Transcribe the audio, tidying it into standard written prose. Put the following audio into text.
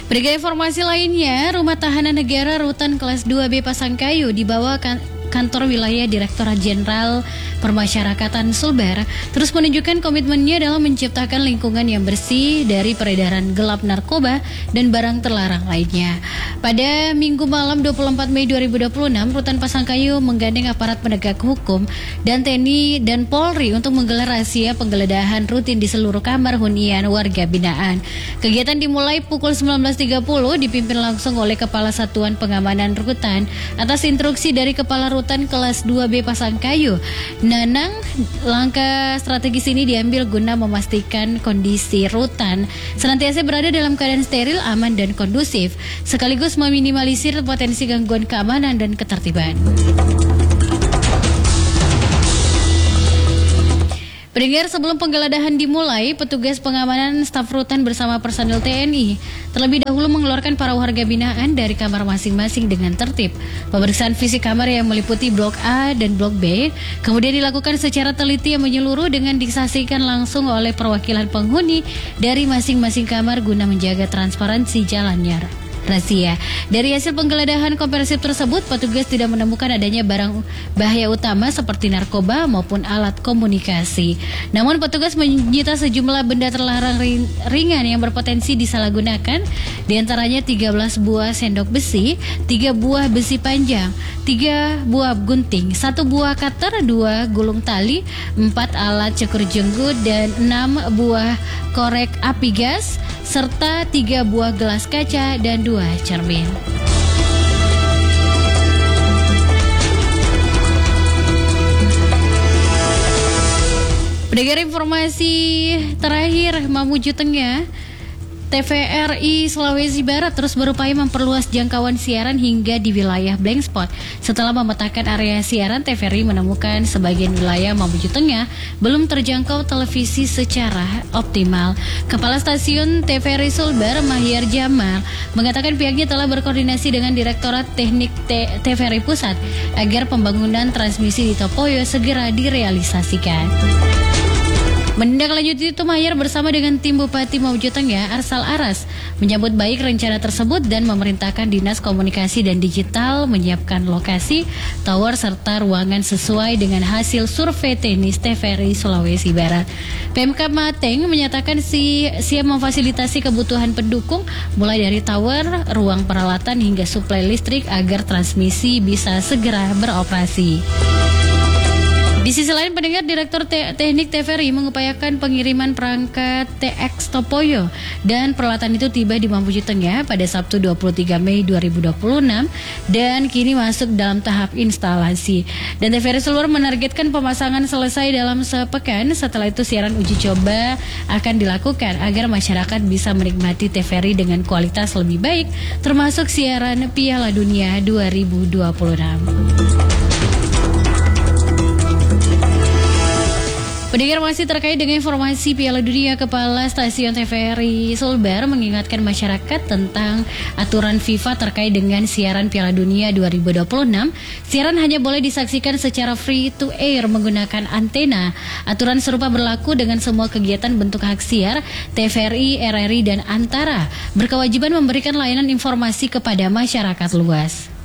Berikut informasi lainnya, Rumah Tahanan Negara Rutan Kelas 2B Pasangkayu dibawa Kantor Wilayah Direktorat Jenderal Permasyarakatan Sulbar terus menunjukkan komitmennya dalam menciptakan lingkungan yang bersih dari peredaran gelap narkoba dan barang terlarang lainnya. Pada Minggu malam 24 Mei 2026, Rutan Pasangkayu menggandeng aparat penegak hukum dan TNI dan Polri untuk menggelar razia penggeledahan rutin di seluruh kamar hunian warga binaan. Kegiatan dimulai pukul 19.30 dipimpin langsung oleh Kepala Satuan Pengamanan Rutan atas instruksi dari Kepala Rutan Kelas 2B Pasangkayu, Nanang. Langkah strategis ini diambil guna memastikan kondisi rutan senantiasa berada dalam keadaan steril, aman, dan kondusif, sekaligus meminimalisir potensi gangguan keamanan dan ketertiban. Pendengar, sebelum penggeledahan dimulai, petugas pengamanan staf rutan bersama personil TNI terlebih dahulu mengeluarkan para warga binaan dari kamar masing-masing dengan tertib. Pemeriksaan fisik kamar yang meliputi blok A dan blok B kemudian dilakukan secara teliti yang menyeluruh dengan disaksikan langsung oleh perwakilan penghuni dari masing-masing kamar guna menjaga transparansi jalannya razia. Dari hasil penggeledahan komprehensif tersebut, petugas tidak menemukan adanya barang bahaya utama seperti narkoba maupun alat komunikasi. Namun petugas menyita sejumlah benda terlarang ringan yang berpotensi disalahgunakan, diantaranya 13 buah sendok besi, 3 buah besi panjang, 3 buah gunting, 1 buah cutter, 2 gulung tali, 4 alat cukur jenggot, dan 6 buah korek api gas, serta 3 buah gelas kaca dan 2 cermin. Pendengar, informasi terakhir, Mamuju Tengah, TVRI Sulawesi Barat terus berupaya memperluas jangkauan siaran hingga di wilayah blank spot. Setelah memetakan area siaran, TVRI menemukan sebagian wilayah Mamuju Tengah belum terjangkau televisi secara optimal. Kepala Stasiun TVRI Sulbar, Mahyar Jamal, mengatakan pihaknya telah berkoordinasi dengan Direktorat Teknik TVRI Pusat agar pembangunan transmisi di Topoyo segera direalisasikan. Menindaklanjuti itu, Mahyar bersama dengan tim Bupati Mamuju Tengah, Arsal Aras, menyambut baik rencana tersebut dan memerintahkan Dinas Komunikasi dan Digital menyiapkan lokasi, tower, serta ruangan sesuai dengan hasil survei teknis TVRI Sulawesi Barat. Pemkab Mateng menyatakan siap memfasilitasi kebutuhan pendukung mulai dari tower, ruang peralatan hingga suplai listrik agar transmisi bisa segera beroperasi. Di sisi lain, pendengar, Direktur Teknik TVRI mengupayakan pengiriman perangkat TX Topoyo dan peralatan itu tiba di Mamuju Tengah pada Sabtu 23 Mei 2026 dan kini masuk dalam tahap instalasi. Dan TVRI Sulbar menargetkan pemasangan selesai dalam sepekan. Setelah itu siaran uji coba akan dilakukan agar masyarakat bisa menikmati TVRI dengan kualitas lebih baik, termasuk siaran Piala Dunia 2026. Pendengar, masih terkait dengan informasi Piala Dunia, Kepala Stasiun TVRI Sulbar mengingatkan masyarakat tentang aturan FIFA terkait dengan siaran Piala Dunia 2026. Siaran hanya boleh disaksikan secara free to air menggunakan antena. Aturan serupa berlaku dengan semua kegiatan bentuk hak siar TVRI, RRI, dan Antara. Berkewajiban memberikan layanan informasi kepada masyarakat luas.